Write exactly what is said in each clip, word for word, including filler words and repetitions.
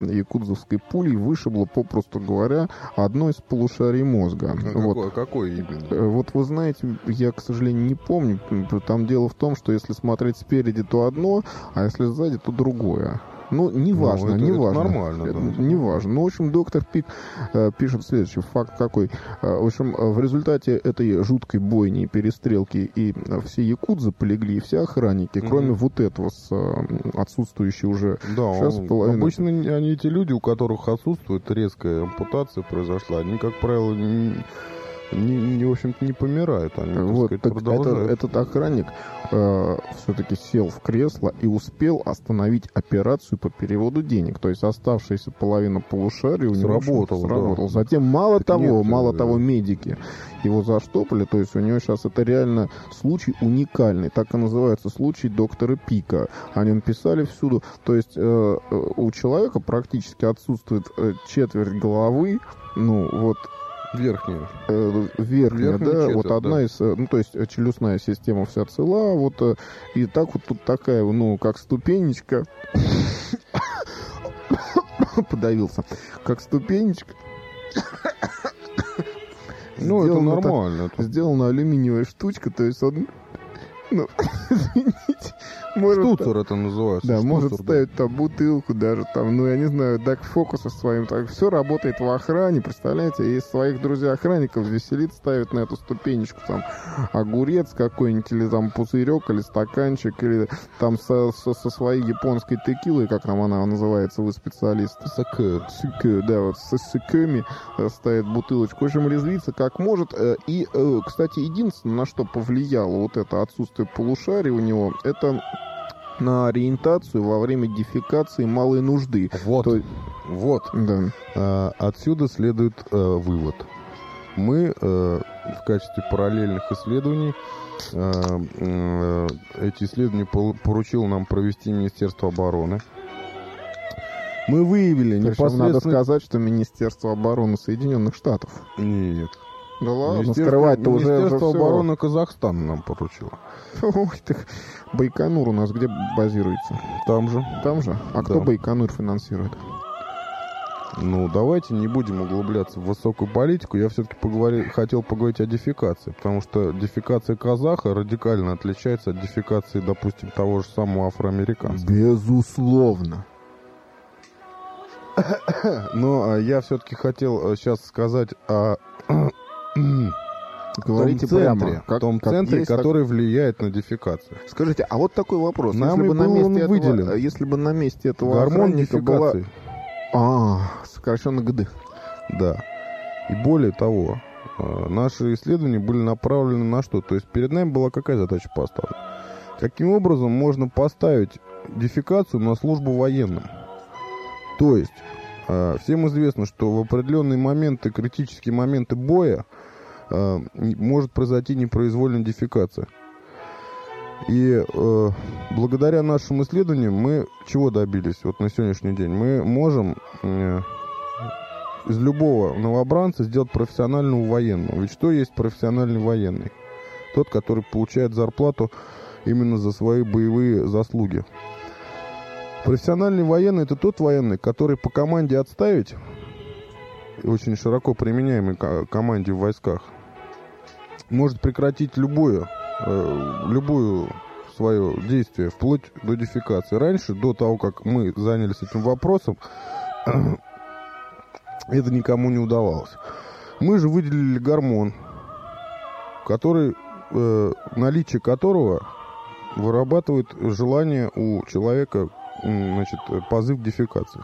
якудзовской пулей вышибло, попросту говоря, одно из полушарий мозга. А вот. Какое, какое именно? Вот вы знаете, я, к сожалению, не помню. Там дело в том, что если смотреть спереди, то одно, а если сзади, то другое. Ну, неважно, ну, это, неважно. Это нормально, это, да. Неважно. Ну, в общем, доктор Пик э, пишет следующий факт какой. Э, в общем, в результате этой жуткой бойни, перестрелки и э, все якудзы полегли, и все охранники, mm-hmm. кроме вот этого с э, отсутствующей уже да, час он, половиной. Обычно они эти люди, у которых отсутствует резкая ампутация произошла, они, как правило, не... Не, не, в общем-то, не помирают, они, вот, сказать, так продолжают. Это, этот охранник э, все-таки сел в кресло и успел остановить операцию по переводу денег. То есть оставшаяся половина полушария у него сработала. сработала. Да. Затем, мало так того, нет, мало да. того, медики его заштопали. То есть у него сейчас это реально случай уникальный. Так и называется случай доктора Пика. О нем писали всюду. То есть э, у человека практически отсутствует э, четверть головы. Ну, вот. Верхняя. Э, верхняя, да, четверть, вот одна да. из, ну, то есть челюстная система вся цела, вот, и так вот тут такая, ну, как ступенечка, подавился, как ступенечка. Ну, это нормально. Сделана алюминиевая штучка, то есть он, ну, извините, может... Штуцер это называется. Да, штуцер, может да. ставить там бутылку даже, там, ну, я не знаю, дак фокуса своим, так, все работает в охране, представляете, и своих друзей-охранников веселит, ставит на эту ступенечку, там, огурец какой-нибудь, или там пузырек, или стаканчик, или там со, со, со своей японской текилой, как там она называется, вы специалисты. Сакэ. Сакэ, да, вот со сакэми ставит бутылочку, в общем, резвится как может, и, кстати, единственное, на что повлияло вот это отсутствие полушария у него, это на ориентацию во время дефекации малой нужды. Вот, То... вот. Да. А, отсюда следует а, вывод. Мы а, в качестве параллельных исследований, а, а, эти исследования поручило нам провести Министерство обороны. Мы выявили непосредственно... Надо сказать, что Министерство обороны Соединенных Штатов. Нет. Да ладно, скрывать-то уже, Министерство уже обороны Казахстана нам поручило. Ой, так Байконур у нас где базируется? Там же. Там же? А да. Кто Байконур финансирует? Ну, давайте не будем углубляться в высокую политику. Я все-таки поговори... хотел поговорить о дефекации, потому что дефекация казаха радикально отличается от дефекации, допустим, того же самого афроамериканца. Безусловно. Но я все-таки хотел сейчас сказать о... Говорите в том центре, прямо, как, в том как центре, есть, который как... влияет на дефекацию. Скажите, а вот такой вопрос. Нам если, бы на месте этого, выделен. если бы на месте этого гормон охранника была... дефекации. А, сокращенно ГД. Да. И более того, наши исследования были направлены на что? То есть перед нами была какая задача поставлена? Каким образом можно поставить дефекацию на службу военным? То есть, всем известно, что в определенные моменты, критические моменты боя, может произойти непроизвольная дефекация. И э, благодаря нашим исследованиям мы чего добились вот на сегодняшний день? Мы можем э, из любого новобранца сделать профессионального военного. Ведь что есть профессиональный военный? Тот, который получает зарплату именно за свои боевые заслуги. Профессиональный военный — это тот военный, который по команде «отставить», очень широко применяемой команде в войсках, может прекратить любое, э, любое свое действие, вплоть до дефекации. Раньше, до того, как мы занялись этим вопросом, это никому не удавалось. Мы же выделили гормон, который, э, наличие которого вырабатывает желание у человека, значит, позыв дефекации.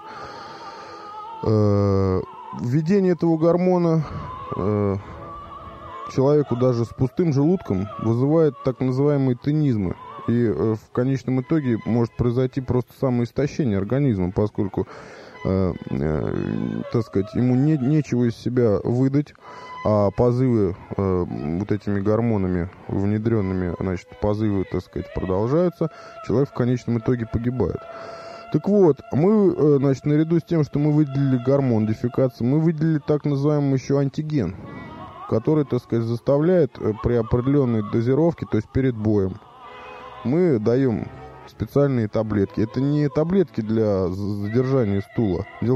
Э, введение этого гормона э, человеку даже с пустым желудком вызывает так называемые тенизмы. И э, в конечном итоге может произойти просто самоистощение организма, поскольку, э, э, так сказать, ему не, нечего из себя выдать, а позывы э, вот этими гормонами внедренными, значит, позывы, так сказать, продолжаются, человек в конечном итоге погибает. Так вот, мы, значит, наряду с тем, что мы выделили гормон дефекации, мы выделили так называемый еще антиген, который, так сказать, заставляет при определенной дозировке, то есть перед боем, мы даем специальные таблетки. Это не таблетки для задержания стула. Дело